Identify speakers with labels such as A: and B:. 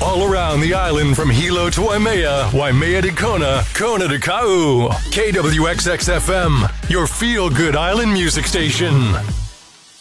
A: All around the island from Hilo to Waimea, Waimea to Kona, Kona to Kau. KWXX-FM, your feel-good island music station.